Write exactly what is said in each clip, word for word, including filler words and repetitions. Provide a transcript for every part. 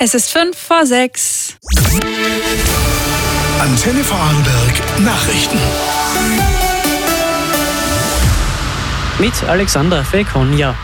Es ist fünf vor sechs. Antenne Vorarlberg Nachrichten. Mit Alexander Fekonja.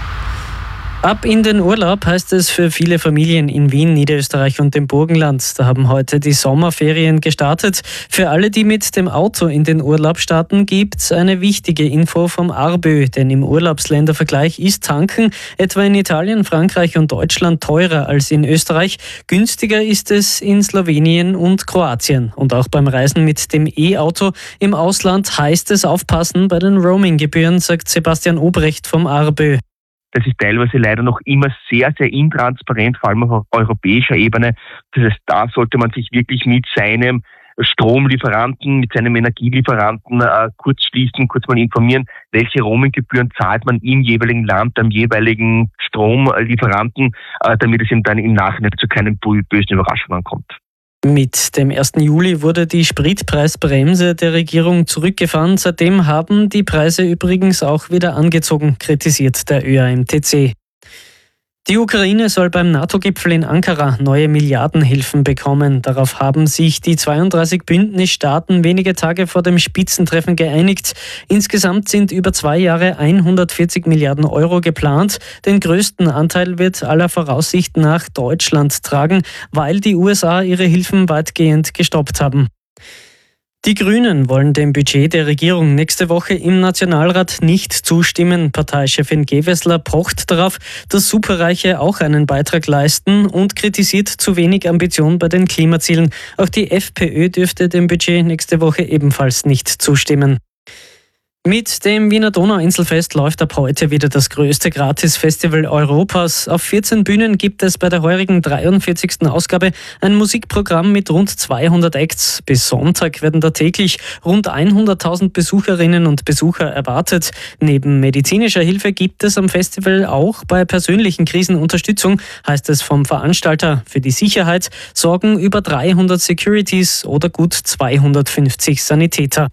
Ab in den Urlaub heißt es für viele Familien in Wien, Niederösterreich und dem Burgenland. Da haben heute die Sommerferien gestartet. Für alle, die mit dem Auto in den Urlaub starten, gibt's eine wichtige Info vom ARBÖ. Denn im Urlaubsländervergleich ist Tanken etwa in Italien, Frankreich und Deutschland teurer als in Österreich. Günstiger ist es in Slowenien und Kroatien. Und auch beim Reisen mit dem E-Auto im Ausland heißt es aufpassen bei den Roaming-Gebühren, sagt Sebastian Obrecht vom ARBÖ. Das ist teilweise leider noch immer sehr, sehr intransparent, vor allem auf europäischer Ebene. Das heißt, da sollte man sich wirklich mit seinem Stromlieferanten, mit seinem Energielieferanten äh, kurz schließen, kurz mal informieren, welche Roaminggebühren zahlt man im jeweiligen Land, beim jeweiligen Stromlieferanten, äh, damit es ihm dann im Nachhinein zu keinen bösen Überraschungen kommt. Mit dem ersten Juli wurde die Spritpreisbremse der Regierung zurückgefahren. Seitdem haben die Preise übrigens auch wieder angezogen, kritisiert der Ö A M T C. Die Ukraine soll beim NATO-Gipfel in Ankara neue Milliardenhilfen bekommen. Darauf haben sich die zweiunddreißig Bündnisstaaten wenige Tage vor dem Spitzentreffen geeinigt. Insgesamt sind über zwei Jahre hundertvierzig Milliarden Euro geplant. Den größten Anteil wird aller Voraussicht nach Deutschland tragen, weil die U S A ihre Hilfen weitgehend gestoppt haben. Die Grünen wollen dem Budget der Regierung nächste Woche im Nationalrat nicht zustimmen. Parteichefin Gewessler pocht darauf, dass Superreiche auch einen Beitrag leisten und kritisiert zu wenig Ambition bei den Klimazielen. Auch die FPÖ dürfte dem Budget nächste Woche ebenfalls nicht zustimmen. Mit dem Wiener Donauinselfest läuft ab heute wieder das größte Gratis-Festival Europas. Auf vierzehn Bühnen gibt es bei der heurigen dreiundvierzigsten Ausgabe ein Musikprogramm mit rund zweihundert Acts. Bis Sonntag werden da täglich rund hunderttausend Besucherinnen und Besucher erwartet. Neben medizinischer Hilfe gibt es am Festival auch bei persönlichen Krisen Unterstützung, heißt es vom Veranstalter. Für die Sicherheit sorgen über dreihundert Securities oder gut zweihundertfünfzig Sanitäter.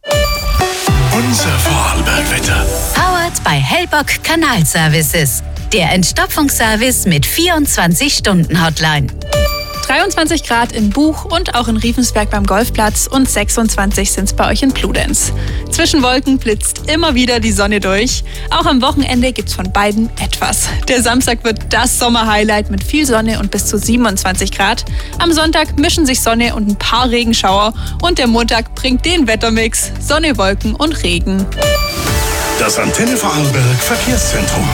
Unser Vorarlberg-Wetter. Powered by Hellbock Kanalservices. Der Entstopfungsservice mit vierundzwanzig-Stunden-Hotline. dreiundzwanzig Grad in Buch und auch in Riefensberg beim Golfplatz und sechsundzwanzig sind es bei euch in Bludenz. Zwischen Wolken blitzt immer wieder die Sonne durch. Auch am Wochenende gibt's von beiden etwas. Der Samstag wird das Sommerhighlight mit viel Sonne und bis zu siebenundzwanzig Grad. Am Sonntag mischen sich Sonne und ein paar Regenschauer und der Montag bringt den Wettermix Sonne, Wolken und Regen. Das Antenne Vorarlberg Verkehrszentrum.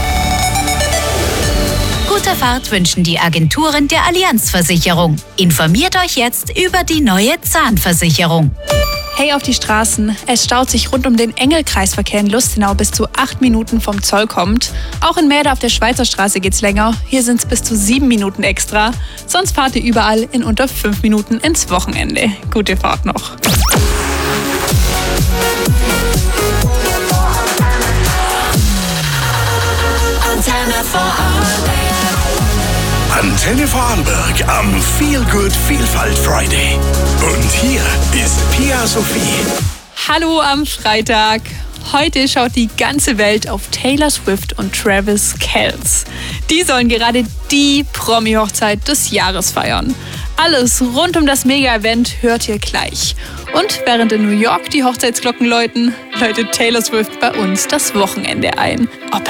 Gute Fahrt wünschen die Agenturen der Allianz-Versicherung. Informiert euch jetzt über die neue Zahnversicherung. Hey auf die Straßen, es staut sich rund um den Engelkreisverkehr in Lustenau bis zu acht Minuten vom Zoll kommt. Auch in Mäder auf der Schweizer Straße geht's länger. Hier sind es bis zu sieben Minuten extra. Sonst fahrt ihr überall in unter fünf Minuten ins Wochenende. Gute Fahrt noch. Antenne Vorarlberg. Antenne Vorarlberg am Feel Good Vielfalt Friday. Und hier ist Pia Sophie. Hallo am Freitag. Heute schaut die ganze Welt auf Taylor Swift und Travis Kelce. Die sollen gerade die Promi-Hochzeit des Jahres feiern. Alles rund um das Mega-Event hört ihr gleich. Und während in New York die Hochzeitsglocken läuten, läutet Taylor Swift bei uns das Wochenende ein. Ob